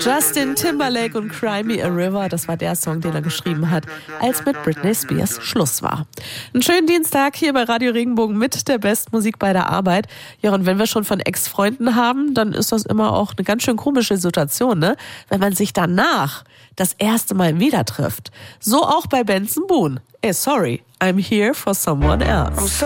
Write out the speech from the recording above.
Justin Timberlake und Cry Me a River, das war der Song, den er geschrieben hat, als mit Britney Spears Schluss war. Einen schönen Dienstag hier bei Radio Regenbogen mit der Bestmusik bei der Arbeit. Ja, und wenn wir schon von Ex-Freunden haben, dann ist das immer auch eine ganz schön komische Situation, ne? Wenn man sich danach das erste Mal wieder trifft. So auch bei Benson Boone. Sorry, I'm here for someone else.